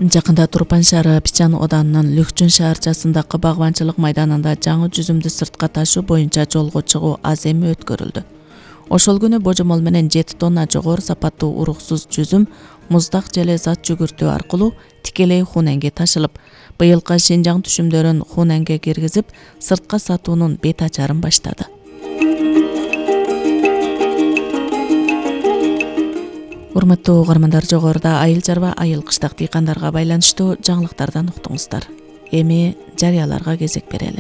Жакында Турпан шаары Пичан оданынын Люкчун шаарчасындагы багбанчылык майданында жаңы жүзүмдү сыртка ташуу боюнча жолго чыгуу аз эми өткөрүлдү. Ошол күнү божомол менен 7 тонна жогору сапаттуу уруксуз жүзүм муздак желе зат жүгүртүү аркылуу тикелей Хунэнге ташылып, быйылкы Шинжаң түшүмдөрүн Хунэнге киргизип, сыртка сатуунун бет ачарын баштады. Урматтуу угармандар, жогоруда айыл чарба, айыл кыштак дыйкандарга байланыштуу жаңылыктардан уктуңуздар. Эми жарыяларга кезек берели.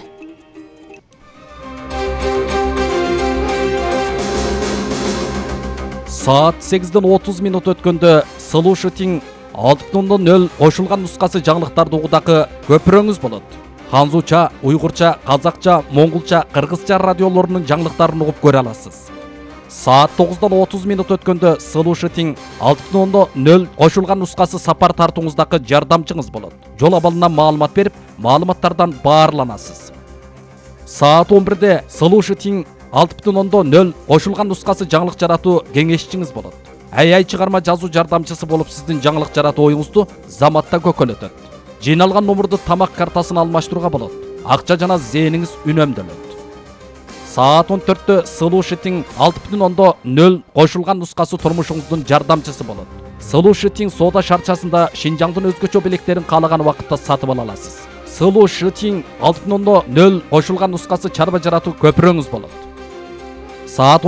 Saat 8:30 өткөндө Solution 6.0 кошулган нускасы жаңылыктарды угудагы көпүрөңүз болот. Ханзуча, уйгурча, казакча, монголча, кыргызча радиолорунун жаңылыктарын угуп көрө аласыз. Saat 9:30 өткөндө Solution 6.0 кошулган нускасы сапар тартууңуздагы жардамчыңыз болот. Жол абалынан маалымат берип, маалыматтардан баарланасыз. Saat 11-де Solution 6.0 кошулган нускасы жаңылык жаратуу кеңешчиңиз болот. Ай чыгарма жазуу жардамчысы болуп сиздин жаңылык жаратуу оюңузду заматта көкөлөтөт. Жыйналган номурду тамак картасын алмаштырууга болот. Акча жана зээниңиз үнөмдөлөт. Saat 14-тө Solution 6.0 кошулган нускасы турмушуңуздун жардамчысы болот. Solution соода шарчасында Шинжаңдын өзгөчө белектерин каалаган убакытта сатып ала аласыз. Solution 6.0 кошулган нускасы чарба жаратуу көпүрөңүз болот. Saat